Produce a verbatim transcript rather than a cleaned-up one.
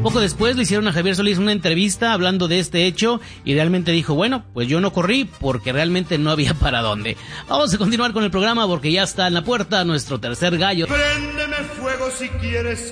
Poco después le hicieron a Javier Solís una entrevista hablando de este hecho y realmente dijo, bueno, pues yo no corrí porque realmente no había para dónde. Vamos a continuar con el programa porque ya está en la puerta nuestro tercer gallo. Préndeme fuego si quieres